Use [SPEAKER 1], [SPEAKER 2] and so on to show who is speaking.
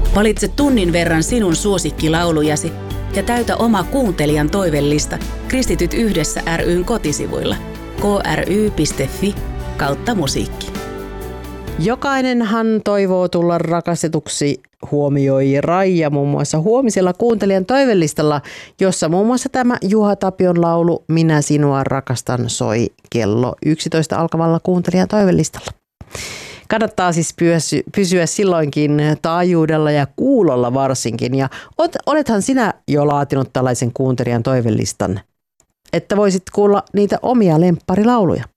[SPEAKER 1] Valitse tunnin verran sinun suosikkilaulujasi ja täytä oma kuuntelijan toivellista Kristityt yhdessä ry:n kotisivuilla kry.fi/musiikki.
[SPEAKER 2] Jokainenhan toivoo tulla rakastetuksi, huomioi Raija muun muassa huomisella kuuntelijan toivellistalla, jossa muun muassa tämä Juha Tapion laulu Minä sinua rakastan soi kello 11 alkavalla kuuntelijan toivellistalla. Kannattaa siis pysyä silloinkin taajuudella ja kuulolla varsinkin. Ja olethan sinä jo laatinut tällaisen kuuntelijan toivellistan, että voisit kuulla niitä omia lempparilauluja.